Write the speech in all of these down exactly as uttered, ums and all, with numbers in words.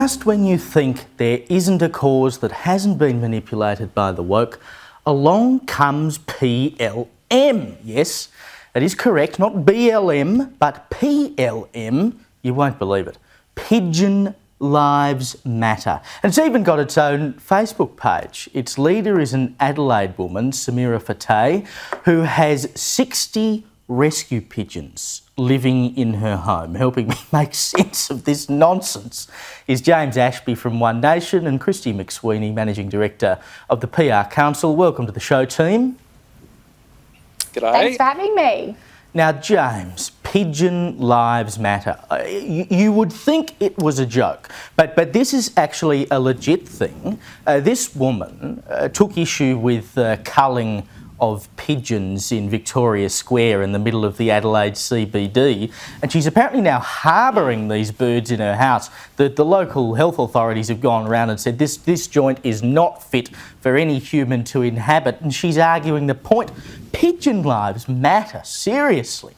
Just when you think there isn't a cause that hasn't been manipulated by the woke, along comes P L M. Yes, that is correct, not B L M, but P L M. You won't believe it. Pigeon Lives Matter. And it's even got its own Facebook page. Its leader is an Adelaide woman, Samira Fateh, who has sixty rescue pigeons living in her home. Helping me make sense of this nonsense is James Ashby from One Nation and Christy McSweeney, Managing Director of the P R Council. Welcome to the show, team. G'day. Thanks for having me. Now, James, Pigeon Lives Matter. Uh, you, you would think it was a joke, but, but this is actually a legit thing. Uh, this woman uh, took issue with uh, culling of pigeons in Victoria Square in the middle of the Adelaide C B D, and she's apparently now harbouring these birds in her house. The, the local health authorities have gone around and said this, this joint is not fit for any human to inhabit, and she's arguing the point. Pigeon lives matter, seriously.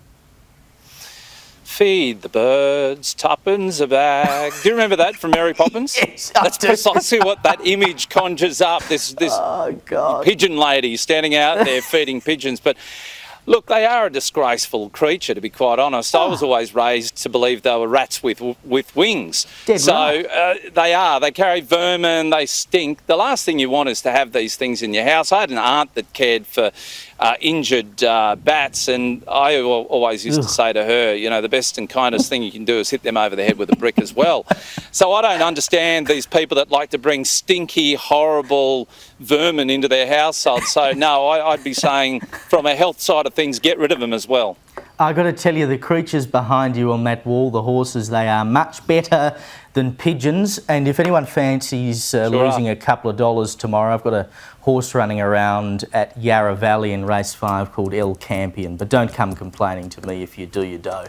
Feed the birds, tuppence a bag. Do you remember that from Mary Poppins? Yes, That's precisely what that image conjures up, this, this oh, God. pigeon lady standing out there feeding pigeons. But look, they are a disgraceful creature, to be quite honest. Oh. I was always raised to believe they were rats with with wings. Dead so right. uh, they are. They carry vermin, they stink. The last thing you want is to have these things in your house. I had an aunt that cared for uh, injured uh, bats, and I al always used Ugh. to say to her, you know, the best and kindest thing you can do is hit them over the head with a brick as well. So I don't understand these people that like to bring stinky, horrible vermin into their household. So no, I, I'd be saying from a health side of things, get rid of them as well. I've got to tell you, the creatures behind you on that wall, the horses, they are much better than pigeons. And if anyone fancies uh, sure losing are. a couple of dollars tomorrow, I've got a horse running around at Yarra Valley in race five called El Campion. But don't come complaining to me. If you do, you do.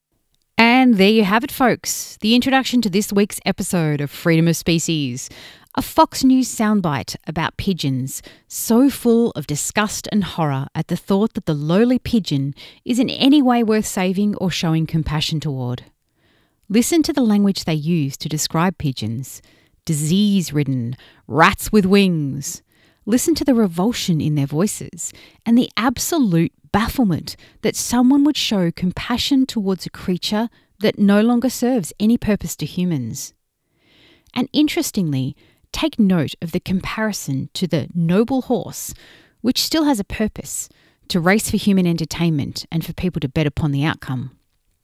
And there you have it, folks. The introduction to this week's episode of Freedom of Species. A Fox News soundbite about pigeons, so full of disgust and horror at the thought that the lowly pigeon is in any way worth saving or showing compassion toward. Listen to the language they use to describe pigeons. Disease-ridden, rats with wings. Listen to the revulsion in their voices and the absolute bafflement that someone would show compassion towards a creature that no longer serves any purpose to humans. And interestingly, take note of the comparison to the noble horse, which still has a purpose, to race for human entertainment and for people to bet upon the outcome.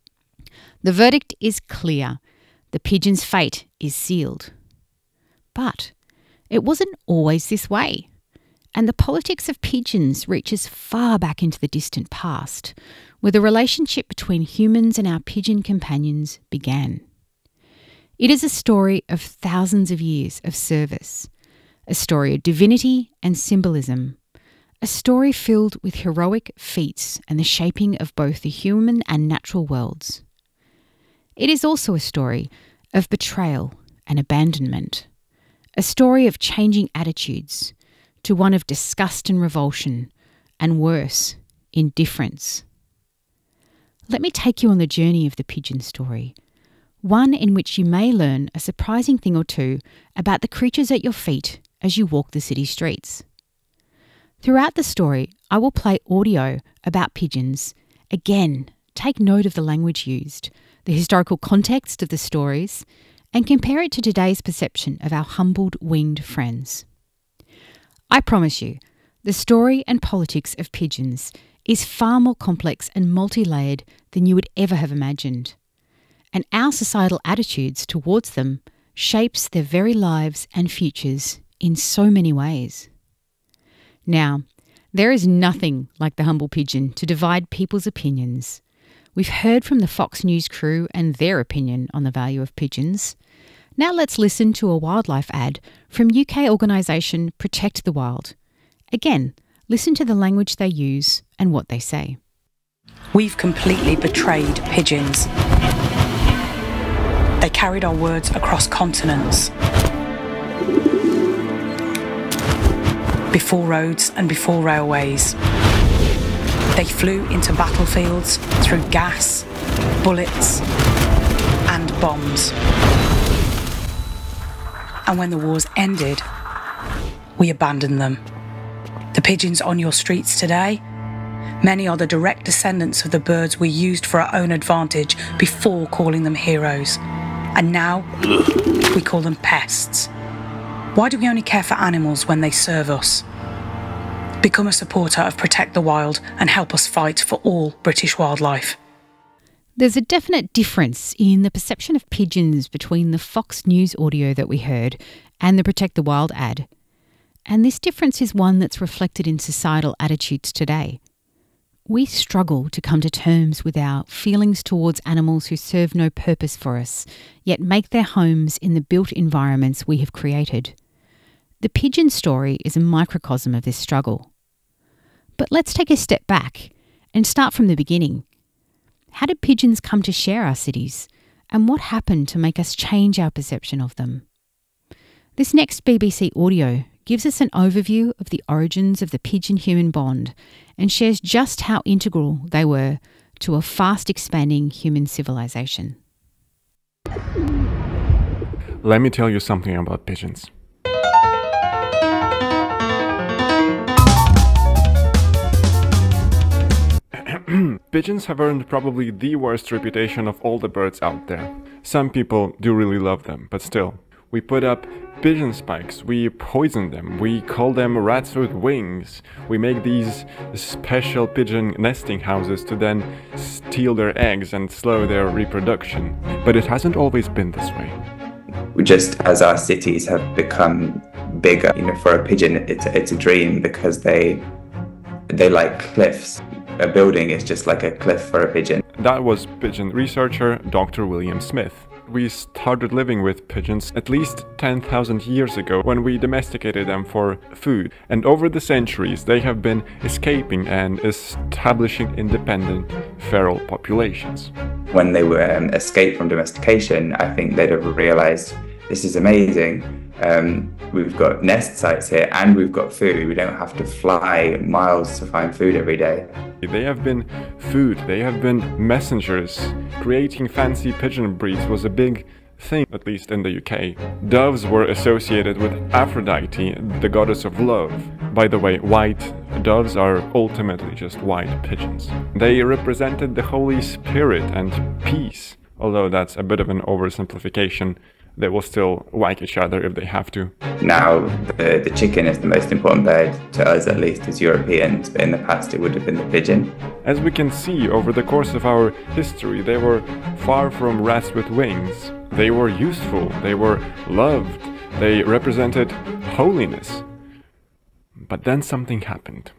The verdict is clear. The pigeon's fate is sealed. But it wasn't always this way, and the politics of pigeons reaches far back into the distant past, where the relationship between humans and our pigeon companions began. It is a story of thousands of years of service, a story of divinity and symbolism, a story filled with heroic feats and the shaping of both the human and natural worlds. It is also a story of betrayal and abandonment, a story of changing attitudes to one of disgust and revulsion, and worse, indifference. Let me take you on the journey of the pigeon story, one in which you may learn a surprising thing or two about the creatures at your feet as you walk the city streets. Throughout the story, I will play audio about pigeons. Again, take note of the language used, the historical context of the stories, and compare it to today's perception of our humbled winged friends. I promise you, the story and politics of pigeons is far more complex and multi-layered than you would ever have imagined. And our societal attitudes towards them shapes their very lives and futures in so many ways. Now, there is nothing like the humble pigeon to divide people's opinions. We've heard from the Fox News crew and their opinion on the value of pigeons. Now let's listen to a wildlife ad from U K organisation Protect the Wild. Again, listen to the language they use and what they say. We've completely betrayed pigeons. They carried our words across continents, before roads and before railways. They flew into battlefields through gas, bullets, and bombs. And when the wars ended, we abandoned them. The pigeons on your streets today, many are the direct descendants of the birds we used for our own advantage before calling them heroes. And now, we call them pests. Why do we only care for animals when they serve us? Become a supporter of Protect the Wild and help us fight for all British wildlife. There's a definite difference in the perception of pigeons between the Fox News audio that we heard and the Protect the Wild ad. And this difference is one that's reflected in societal attitudes today. We struggle to come to terms with our feelings towards animals who serve no purpose for us, yet make their homes in the built environments we have created. The pigeon story is a microcosm of this struggle. But let's take a step back and start from the beginning. How did pigeons come to share our cities, and what happened to make us change our perception of them? This next B B C audio gives us an overview of the origins of the pigeon-human bond and shares just how integral they were to a fast-expanding human civilization. Let me tell you something about pigeons. Pigeons have earned probably the worst reputation of all the birds out there. Some people do really love them, but still. We put up pigeon spikes, we poison them, we call them rats with wings, we make these special pigeon nesting houses to then steal their eggs and slow their reproduction. But it hasn't always been this way. Just as our cities have become bigger, you know, for a pigeon it's, it's a dream because they, they like cliffs. A building is just like a cliff for a pigeon. That was pigeon researcher Doctor William Smith. We started living with pigeons at least ten thousand years ago when we domesticated them for food. And over the centuries they have been escaping and establishing independent feral populations. When they were um, escaped from domestication, I think they'd have realized this is amazing. Um, we've got nest sites here and we've got food. We don't have to fly miles to find food every day. They have been food, they have been messengers. Creating fancy pigeon breeds was a big thing, at least in the U K. Doves were associated with Aphrodite, the goddess of love. By the way, white doves are ultimately just white pigeons. They represented the Holy Spirit and peace, although that's a bit of an oversimplification. They will still whack each other if they have to. Now, the, the chicken is the most important bird, to us at least as Europeans, but in the past it would have been the pigeon. As we can see over the course of our history, they were far from rats with wings. They were useful, they were loved, they represented holiness. But then something happened.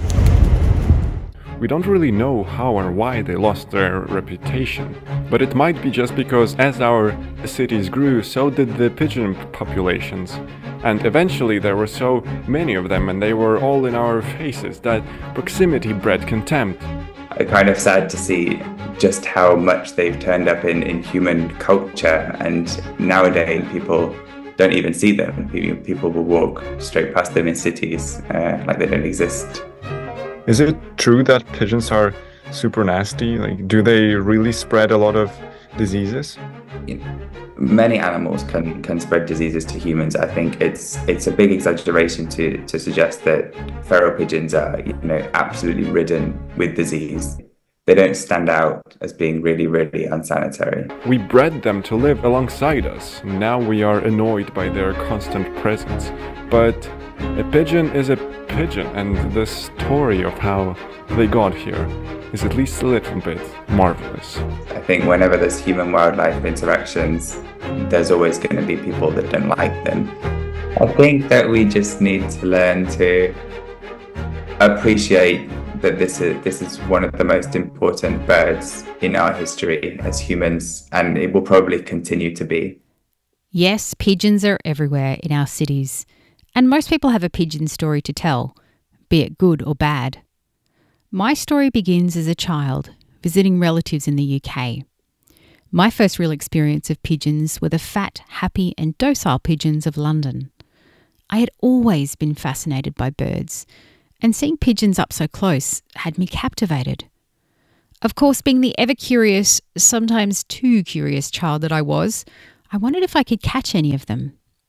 We don't really know how or why they lost their reputation, but it might be just because as our cities grew, so did the pigeon populations. And eventually there were so many of them and they were all in our faces that proximity bred contempt. It's kind of sad to see just how much they've turned up in, in human culture, and nowadays people don't even see them. People will walk straight past them in cities uh, like they don't exist. Is it true that pigeons are super nasty? Like, do they really spread a lot of diseases? Many animals can, can spread diseases to humans. I think it's it's a big exaggeration to, to suggest that feral pigeons are, you know, absolutely ridden with disease. They don't stand out as being really, really unsanitary. We bred them to live alongside us. Now we are annoyed by their constant presence. But a pigeon is a pigeon, and the story of how they got here is at least a little bit marvelous. I think whenever there's human-wildlife interactions, there's always going to be people that don't like them. I think that we just need to learn to appreciate that this is, this is one of the most important birds in our history as humans, and it will probably continue to be. Yes, pigeons are everywhere in our cities. And most people have a pigeon story to tell, be it good or bad. My story begins as a child, visiting relatives in the U K. My first real experience of pigeons were the fat, happy and docile pigeons of London. I had always been fascinated by birds, and seeing pigeons up so close had me captivated. Of course, being the ever-curious, sometimes too curious child that I was, I wondered if I could catch any of them.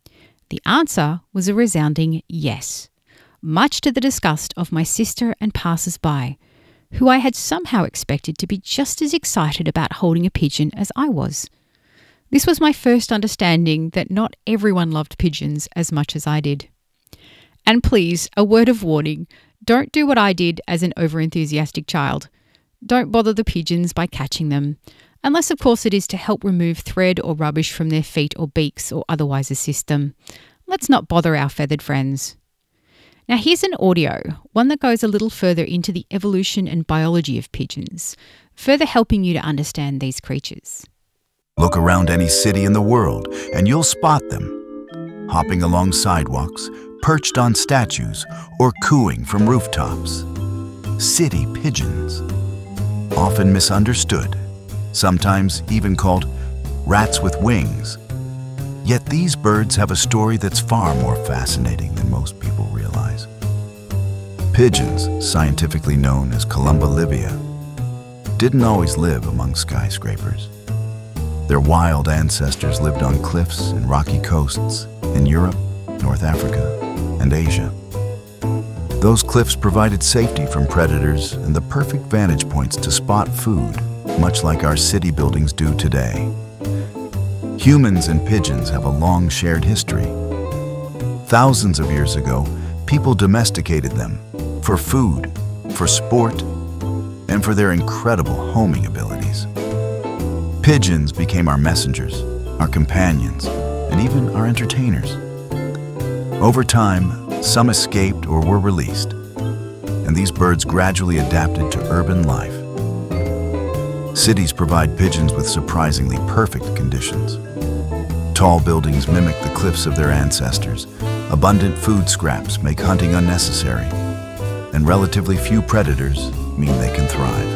The answer was a resounding yes, much to the disgust of my sister and passers-by, who I had somehow expected to be just as excited about holding a pigeon as I was. This was my first understanding that not everyone loved pigeons as much as I did. And please, a word of warning, don't do what I did as an overenthusiastic child. Don't bother the pigeons by catching them, unless of course it is to help remove thread or rubbish from their feet or beaks or otherwise assist them. Let's not bother our feathered friends. Now here's an audio, one that goes a little further into the evolution and biology of pigeons, further helping you to understand these creatures. Look around any city in the world and you'll spot them, hopping along sidewalks, perched on statues, or cooing from rooftops. City pigeons, often misunderstood, sometimes even called rats with wings. Yet these birds have a story that's far more fascinating than most people realize. Pigeons, scientifically known as Columba livia, didn't always live among skyscrapers. Their wild ancestors lived on cliffs and rocky coasts in Europe, North Africa, and Asia. Those cliffs provided safety from predators and the perfect vantage points to spot food, much like our city buildings do today. Humans and pigeons have a long shared history. Thousands of years ago, people domesticated them for food, for sport, and for their incredible homing abilities. Pigeons became our messengers, our companions, and even our entertainers. Over time, some escaped or were released, and these birds gradually adapted to urban life. Cities provide pigeons with surprisingly perfect conditions. Tall buildings mimic the cliffs of their ancestors, abundant food scraps make hunting unnecessary, and relatively few predators mean they can thrive.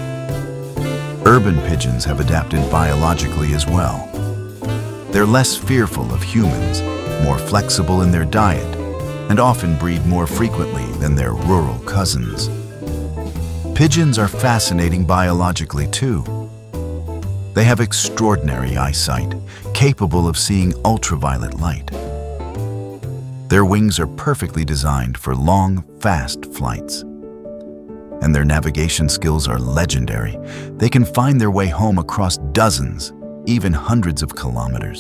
Urban pigeons have adapted biologically as well. They're less fearful of humans, more flexible in their diet, and often breed more frequently than their rural cousins. Pigeons are fascinating biologically too. They have extraordinary eyesight, capable of seeing ultraviolet light. Their wings are perfectly designed for long, fast flights. And their navigation skills are legendary. They can find their way home across dozens, even hundreds of kilometers.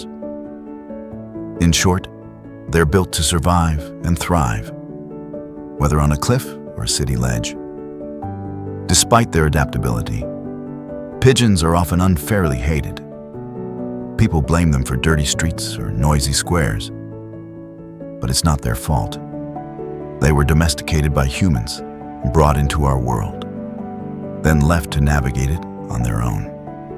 In short, they're built to survive and thrive, whether on a cliff or a city ledge. Despite their adaptability, pigeons are often unfairly hated. People blame them for dirty streets or noisy squares, but it's not their fault. They were domesticated by humans and brought into our world, then left to navigate it on their own.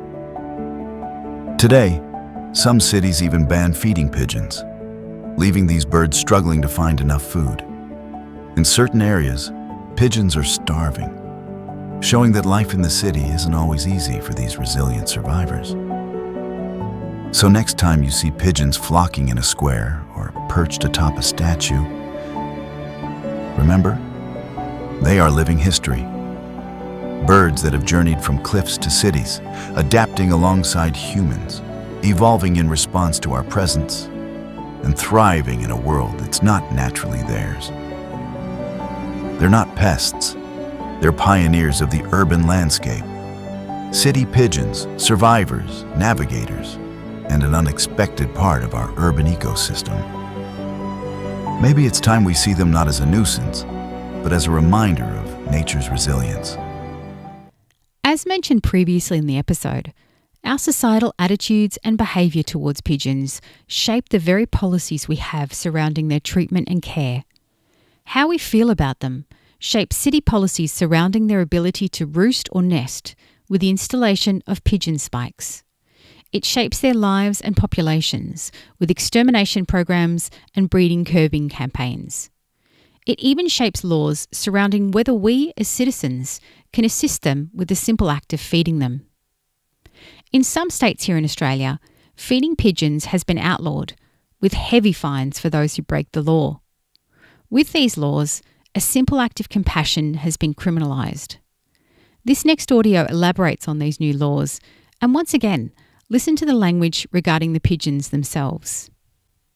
Today, some cities even ban feeding pigeons, leaving these birds struggling to find enough food. In certain areas, pigeons are starving, showing that life in the city isn't always easy for these resilient survivors. So next time you see pigeons flocking in a square or perched atop a statue, remember, they are living history. Birds that have journeyed from cliffs to cities, adapting alongside humans, evolving in response to our presence, and thriving in a world that's not naturally theirs. They're not pests. They're pioneers of the urban landscape. City pigeons, survivors, navigators, and an unexpected part of our urban ecosystem. Maybe it's time we see them not as a nuisance, but as a reminder of nature's resilience. As mentioned previously in the episode, our societal attitudes and behaviour towards pigeons shape the very policies we have surrounding their treatment and care. How we feel about them shapes city policies surrounding their ability to roost or nest with the installation of pigeon spikes. It shapes their lives and populations with extermination programs and breeding curbing campaigns. It even shapes laws surrounding whether we as citizens can assist them with the simple act of feeding them. In some states here in Australia, feeding pigeons has been outlawed, with heavy fines for those who break the law. With these laws, a simple act of compassion has been criminalised. This next audio elaborates on these new laws, and once again, listen to the language regarding the pigeons themselves.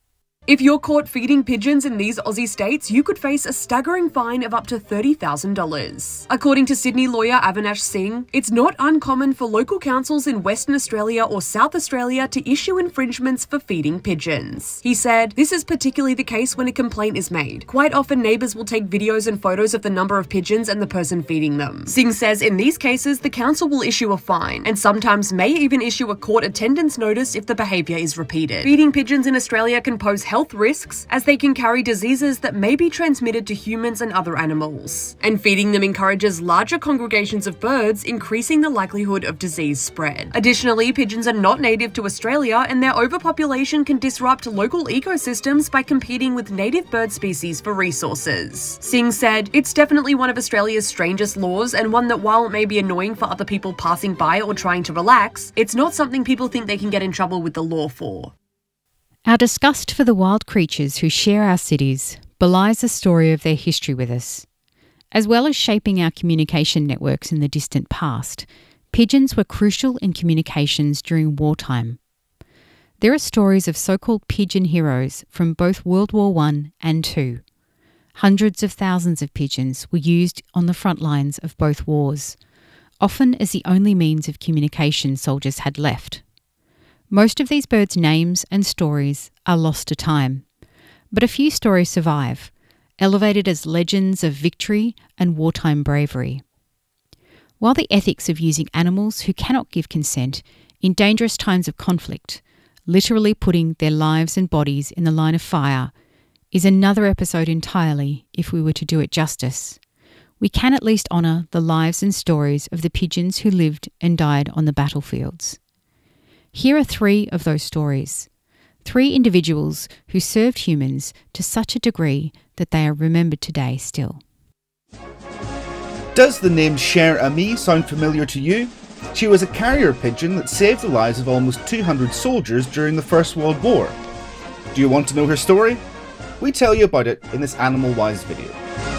If you're caught feeding pigeons in these Aussie states, you could face a staggering fine of up to thirty thousand dollars. According to Sydney lawyer Avinash Singh, it's not uncommon for local councils in Western Australia or South Australia to issue infringements for feeding pigeons. He said, "This is particularly the case when a complaint is made. Quite often neighbours will take videos and photos of the number of pigeons and the person feeding them." Singh says in these cases, the council will issue a fine and sometimes may even issue a court attendance notice if the behaviour is repeated. Feeding pigeons in Australia can pose health risks as they can carry diseases that may be transmitted to humans and other animals. And feeding them encourages larger congregations of birds, increasing the likelihood of disease spread. Additionally, pigeons are not native to Australia and their overpopulation can disrupt local ecosystems by competing with native bird species for resources. Singh said, "It's definitely one of Australia's strangest laws and one that while it may be annoying for other people passing by or trying to relax, it's not something people think they can get in trouble with the law for." Our disgust for the wild creatures who share our cities belies the story of their history with us. As well as shaping our communication networks in the distant past, pigeons were crucial in communications during wartime. There are stories of so-called pigeon heroes from both World War One and Two. Hundreds of thousands of pigeons were used on the front lines of both wars, often as the only means of communication soldiers had left. Most of these birds' names and stories are lost to time, but a few stories survive, elevated as legends of victory and wartime bravery. While the ethics of using animals who cannot give consent in dangerous times of conflict, literally putting their lives and bodies in the line of fire, is another episode entirely if we were to do it justice, we can at least honour the lives and stories of the pigeons who lived and died on the battlefields. Here are three of those stories. Three individuals who served humans to such a degree that they are remembered today still. Does the name Cher Ami sound familiar to you? She was a carrier pigeon that saved the lives of almost two hundred soldiers during the First World War. Do you want to know her story? We tell you about it in this Animal Wise video.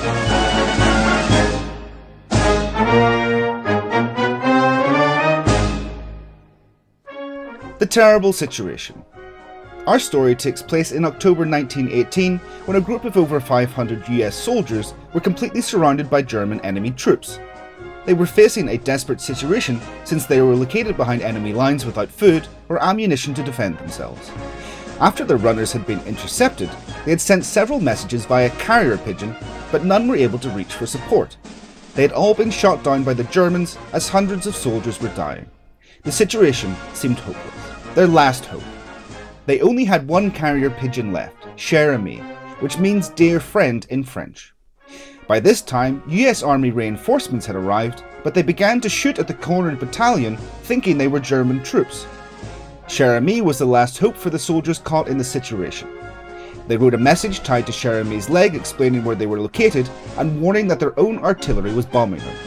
The terrible situation. Our story takes place in October nineteen eighteen when a group of over five hundred U S soldiers were completely surrounded by German enemy troops. They were facing a desperate situation since they were located behind enemy lines without food or ammunition to defend themselves. After their runners had been intercepted, they had sent several messages via carrier pigeon, but none were able to reach for support. They had all been shot down by the Germans as hundreds of soldiers were dying. The situation seemed hopeless. Their last hope. They only had one carrier pigeon left, Cher Ami, which means dear friend in French. By this time, U S Army reinforcements had arrived, but they began to shoot at the cornered battalion, thinking they were German troops. Cher Ami was the last hope for the soldiers caught in the situation. They wrote a message tied to Cher Ami's leg explaining where they were located and warning that their own artillery was bombing them.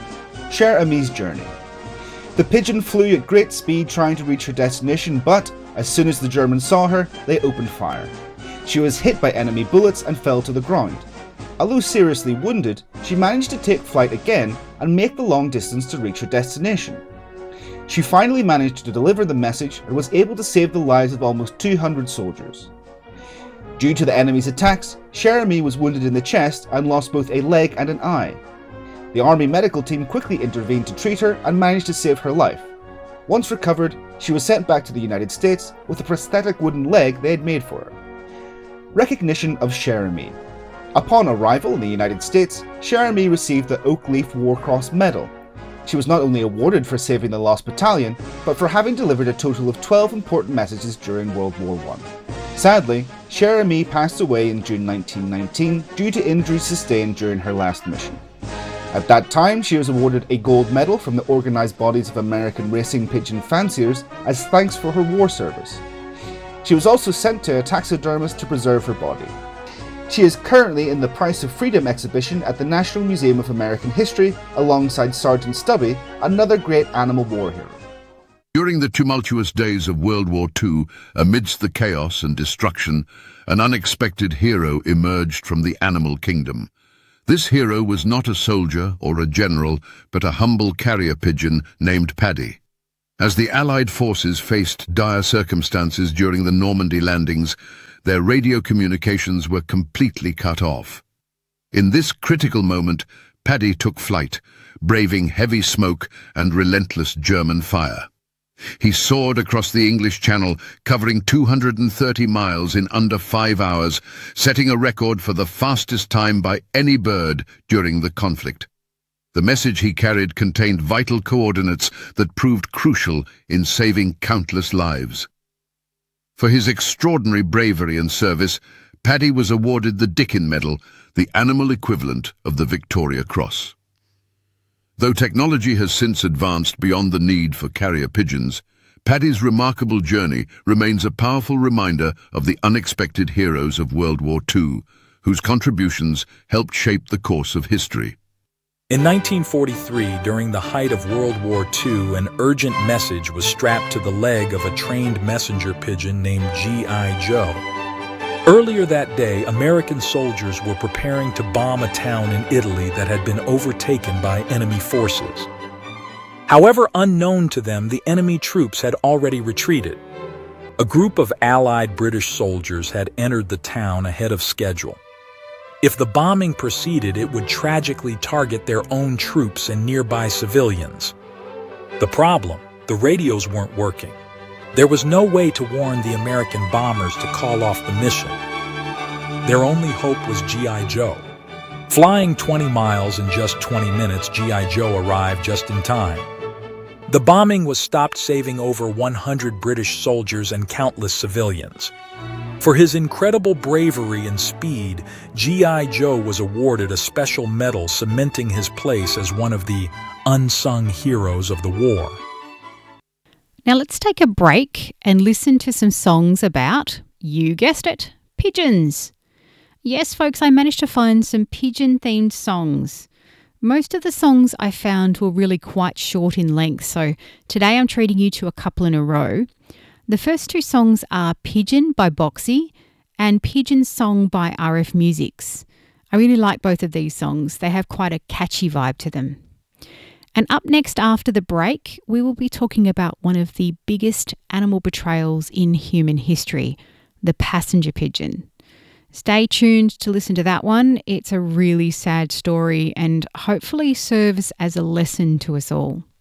Cher Ami's journey. The pigeon flew at great speed trying to reach her destination, but as soon as the Germans saw her, they opened fire. She was hit by enemy bullets and fell to the ground. Although seriously wounded, she managed to take flight again and make the long distance to reach her destination. She finally managed to deliver the message and was able to save the lives of almost two hundred soldiers. Due to the enemy's attacks, Cher Ami was wounded in the chest and lost both a leg and an eye. The army medical team quickly intervened to treat her and managed to save her life. Once recovered, she was sent back to the United States with a prosthetic wooden leg they had made for her. Recognition of Cher Ami. Upon arrival in the United States, Cher Ami received the Oak Leaf War Cross Medal. She was not only awarded for saving the lost battalion, but for having delivered a total of twelve important messages during World War One. Sadly, Cher Ami passed away in June nineteen nineteen due to injuries sustained during her last mission. At that time, she was awarded a gold medal from the Organized Bodies of American Racing Pigeon Fanciers as thanks for her war service. She was also sent to a taxidermist to preserve her body. She is currently in the Price of Freedom exhibition at the National Museum of American History alongside Sergeant Stubby, another great animal war hero. During the tumultuous days of World War Two, amidst the chaos and destruction, an unexpected hero emerged from the animal kingdom. This hero was not a soldier or a general, but a humble carrier pigeon named Paddy. As the Allied forces faced dire circumstances during the Normandy landings, their radio communications were completely cut off. In this critical moment, Paddy took flight, braving heavy smoke and relentless German fire. He soared across the English Channel, covering two hundred thirty miles in under five hours, setting a record for the fastest time by any bird during the conflict. The message he carried contained vital coordinates that proved crucial in saving countless lives. For his extraordinary bravery and service, Paddy was awarded the Dickin Medal, the animal equivalent of the Victoria Cross. Though technology has since advanced beyond the need for carrier pigeons, Paddy's remarkable journey remains a powerful reminder of the unexpected heroes of World War Two, whose contributions helped shape the course of history. In nineteen forty-three, during the height of World War Two, an urgent message was strapped to the leg of a trained messenger pigeon named G I Joe. Earlier that day, American soldiers were preparing to bomb a town in Italy that had been overtaken by enemy forces. However, unknown to them, the enemy troops had already retreated. A group of Allied British soldiers had entered the town ahead of schedule. If the bombing proceeded, it would tragically target their own troops and nearby civilians. The problem, the radios weren't working. There was no way to warn the American bombers to call off the mission. Their only hope was G I Joe. Flying twenty miles in just twenty minutes, G I Joe arrived just in time. The bombing was stopped, saving over one hundred British soldiers and countless civilians. For his incredible bravery and speed, G I Joe was awarded a special medal, cementing his place as one of the unsung heroes of the war. Now let's take a break and listen to some songs about, you guessed it, pigeons. Yes, folks, I managed to find some pigeon-themed songs. Most of the songs I found were really quite short in length, so today I'm treating you to a couple in a row. The first two songs are Pigeon by Boxy and Pigeon Song by R F Musics. I really like both of these songs. They have quite a catchy vibe to them. And up next after the break, we will be talking about one of the biggest animal betrayals in human history, the passenger pigeon. Stay tuned to listen to that one. It's a really sad story and hopefully serves as a lesson to us all.